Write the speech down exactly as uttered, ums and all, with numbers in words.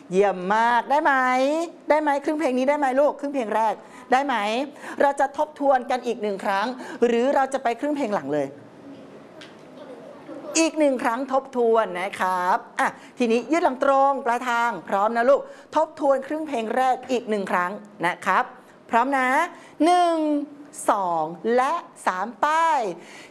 เยี่ยมมากได้ไหมได้ไหมครึ่งเพลงนี้ได้ไหมลูกครึ่งเพลงแรกได้ไหมเราจะทบทวนกันอีกหนึ่งครั้งหรือเราจะไปครึ่งเพลงหลังเลยอีกหนึ่งครั้งทบทวนนะครับอ่ะทีนี้ยืดหลังตรงปลายทางพร้อมนะลูกทบทวนครึ่งเพลงแรกอีกหนึ่งครั้งนะครับพร้อมนะหนึ่งสองและสามป้าย